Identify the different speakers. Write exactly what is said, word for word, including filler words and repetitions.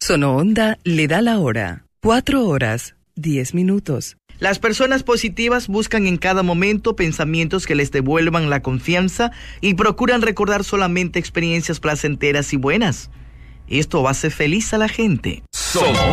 Speaker 1: Sonoonda le da la hora. Cuatro horas, diez minutos.
Speaker 2: Las personas positivas buscan en cada momento pensamientos que les devuelvan la confianza y procuran recordar solamente experiencias placenteras y buenas. Esto hace feliz a la gente.
Speaker 3: Somos